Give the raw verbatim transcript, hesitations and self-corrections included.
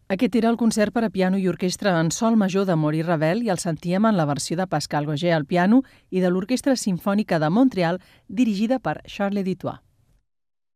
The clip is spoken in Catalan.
Aquest era el concert per a piano i orquestra en sol major de Maurice Ravel i el sentíem en la versió de Pascal Gauger al piano i de l'Orquestra Simfònica de Montreal dirigida per Charles Ditoit.